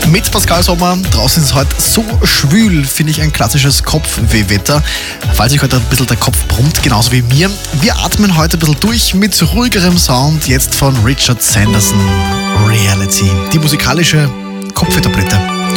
Mit Pascal Sommer. Draußen ist es heute so schwül, finde ich ein klassisches Kopfwehwetter. Falls sich heute ein bisschen der Kopf brummt, genauso wie mir. Wir atmen heute ein bisschen durch mit ruhigerem Sound, jetzt von Richard Sanderson. Reality. Die musikalische Kopfwehtablette.